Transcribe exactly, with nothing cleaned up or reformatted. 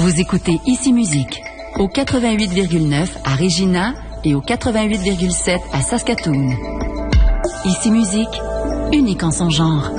Vous écoutez Ici Musique au quatre-vingt-huit virgule neuf à Regina et au quatre-vingt-huit virgule sept à Saskatoon. Ici Musique, unique en son genre.